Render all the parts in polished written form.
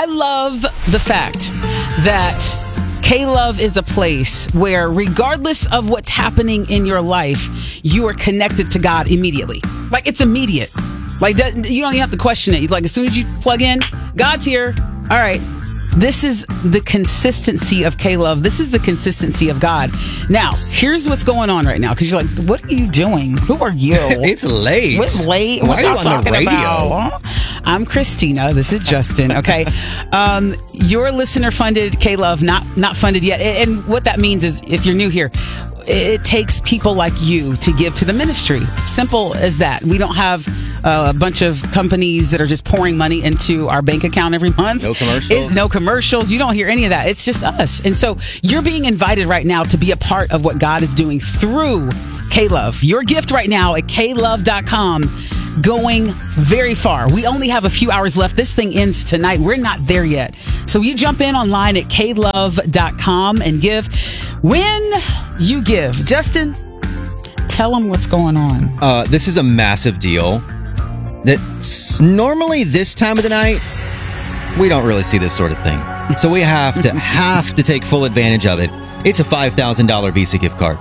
I love the fact that K-Love is a place where, regardless of what's happening in your life, you are connected to God immediately. Like, it's immediate. Like, you don't even have to question it. Like, as soon as you plug in, God's here. All right. This is the consistency of K-Love. This is the consistency of God. Now, here's what's going on right now. Because you're like, what are you doing? Who are you? It's late. What's late? Why What are you y'all on the talking radio? about? I'm Christina. This is Justin. Okay. Your listener-funded K-Love, not funded yet. And what that means is, if you're new here, it takes people like you to give to the ministry. Simple as that. We don't have a bunch of companies that are just pouring money into our bank account every month. No commercials. No commercials. You don't hear any of that. It's just us. And so you're being invited right now to be a part of what God is doing through K-Love. Your gift right now at klove.com, going very far. We only have a few hours left. This thing ends tonight. We're not there yet. So you jump in online at klove.com and give. When you give, Justin, tell them what's going on. This is a massive deal. Normally this time of the night, we don't really see this sort of thing. So we have to take full advantage of it. It's a $5,000 Visa gift card.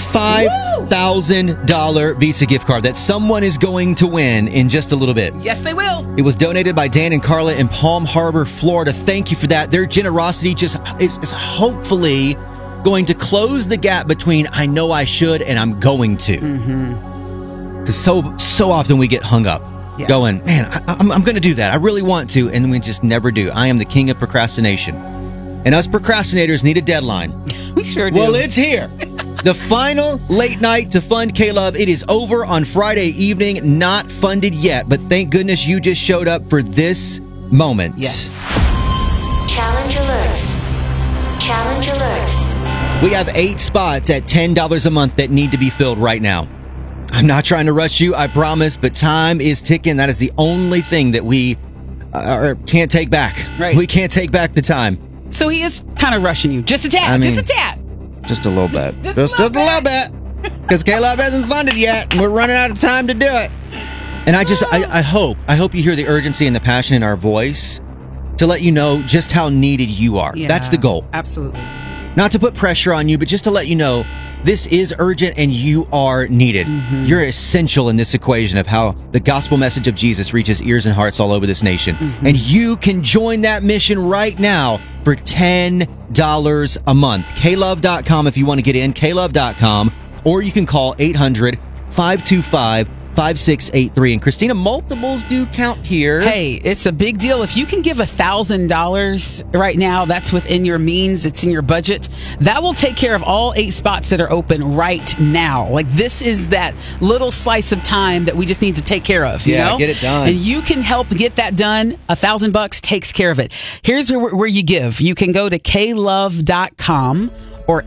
$5,000 Visa gift card that someone is going to win in just a little bit. Yes, they will. It was donated by Dan and Carla in Palm Harbor, Florida. Thank you for that. Their generosity just is hopefully going to close the gap between I know I should and I'm going to. Because so often we get hung up. Yeah. Going, man, I'm going to do that. I really want to. And we just never do. I am the king of procrastination. And us procrastinators need a deadline. We sure do. Well, it's here. The final late night to fund K-Love. It is over on Friday evening. Not funded yet. But thank goodness you just showed up for this moment. Yes. Challenge alert. Challenge alert. We have 8 spots at $10 a month that need to be filled right now. I'm not trying to rush you, I promise, but time is ticking. That is the only thing that we can't take back. Right. We can't take back the time. So he is kind of rushing you. Just a tad. Just a tad. Just a little bit. Just Just a little bit. Because K-Love hasn't funded yet, and we're running out of time to do it. And I hope you hear the urgency and the passion in our voice to let you know just how needed you are. Yeah, That's the goal. Absolutely. Not to put pressure on you, but just to let you know this is urgent and you are needed. You're essential in this equation of how the gospel message of Jesus reaches ears and hearts all over this nation. And you can join that mission right now for $10 a month. klove.com if you want to get in, klove.com, or you can call 800-525-5683. And Christina, multiples do count here. Hey, it's a big deal. If you can give $1,000 right now, that's within your means, it's in your budget, that will take care of all 8 spots that are open right now. Like, this is that little slice of time that we just need to take care of, you know? Get it done. And you can help get that done. $1,000 takes care of it. Here's where you give. You can go to klove.com or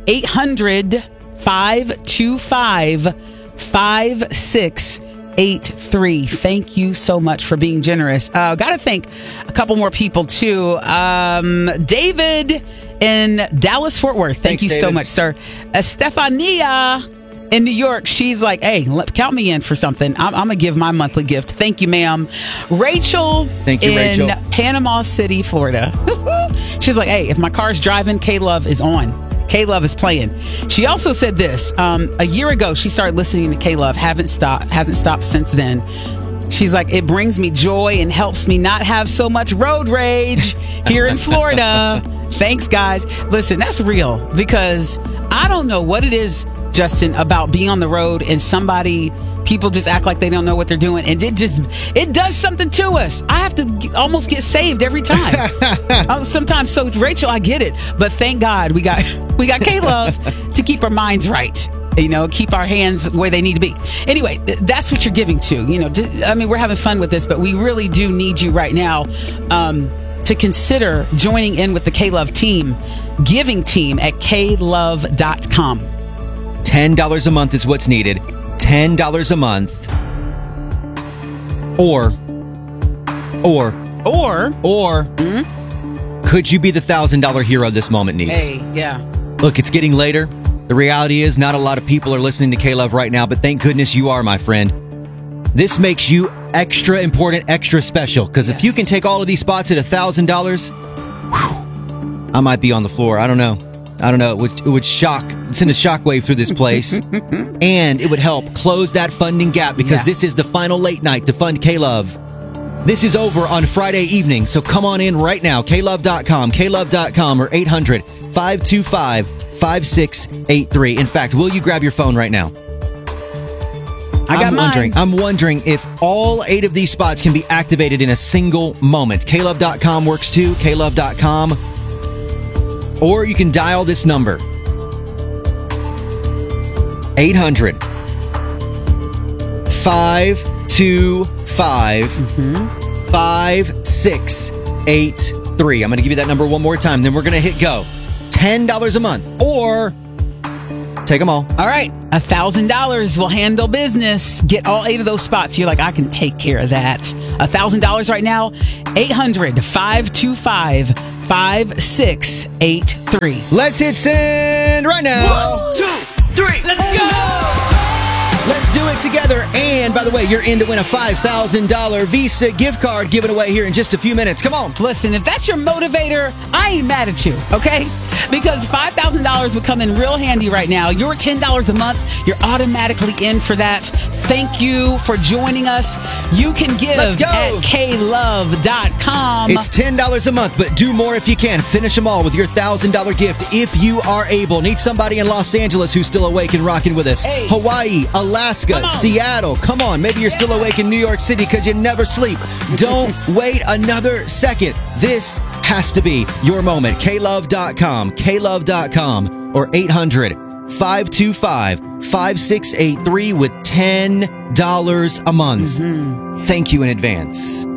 800-525-5683. Thank you so much for being generous. Gotta thank a couple more people too. David in Dallas, Fort Worth. Thank you so much, sir. Estefania in New York. She's like, hey, count me in for something. I'm gonna give my monthly gift. Thank you, ma'am. Rachel. Thank you, in Rachel. Panama City, Florida. She's like, hey, if my car's driving, K-Love is on. K-Love is playing. She also said this. A year ago, she started listening to K-Love. Hasn't stopped since then. She's like, it brings me joy and helps me not have so much road rage here in Florida. Thanks, guys. Listen, that's real, because I don't know what it is, Justin, about being on the road and people just act like they don't know what they're doing, and it does something to us. I have to almost get saved every time. Sometimes. So Rachel, I get it, but thank God we got K-Love to keep our minds right. You know, keep our hands where they need to be. Anyway, that's what you're giving to. You know, we're having fun with this, but we really do need you right now to consider joining in with the K-Love team, giving team at klove.com. $10 a month is what's needed. $10 a month. Or could you be the $1,000 hero this moment needs? Hey, yeah. Look, it's getting later. The reality is not a lot of people are listening to K-Love right now, but thank goodness you are, my friend. This makes you extra important, extra special. Because if you can take all of these spots at $1,000, I might be on the floor. I don't know. It would send a shockwave through this place. And it would help close that funding gap because this is the final late night to fund K-Love. This is over on Friday evening, so come on in right now. klove.com, klove.com, or 800-525-5683. In fact, will you grab your phone right now? I'm wondering if all 8 of these spots can be activated in a single moment. klove.com works too, klove.com. Or you can dial this number. 800-525-5683. I'm going to give you that number one more time, then we're going to hit go. $10 a month, or take them all. All right, $1,000 will handle business. Get all 8 of those spots. You're like, I can take care of that. $1,000 right now, 800-525-5683. Let's hit send right now. 1, 2, 3, let's go! Let's do it together. And by the way, you're in to win a $5,000 Visa gift card given away here in just a few minutes. Come on. Listen, if that's your motivator, I ain't mad at you, okay? Because $5,000 would come in real handy right now. You're $10 a month. You're automatically in for that. Thank you for joining us. You can give at klove.com. It's $10 a month, but do more if you can. Finish them all with your $1,000 gift if you are able. Need somebody in Los Angeles who's still awake and rocking with us. Hey. Hawaii, Alaska, Seattle. Come on. Maybe you're still awake in New York City because you never sleep. Don't wait another second. This has to be your moment. klove.com, klove.com, or 800-525-5683 with $10 a month. Thank you in advance.